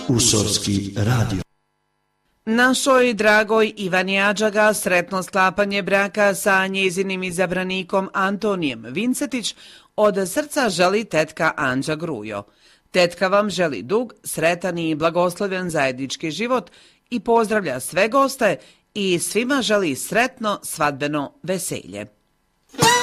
Usorski radio. Našoj dragoj Ivani Adžaga sretno sklapanje braka sa njezinim izabranikom Antonijem Vincetić od srca želi tetka Anđa Grujo. Tetka vam želi dug, sretan i blagoslovljen zajednički život i pozdravlja sve goste i svima želi sretno svadbeno veselje.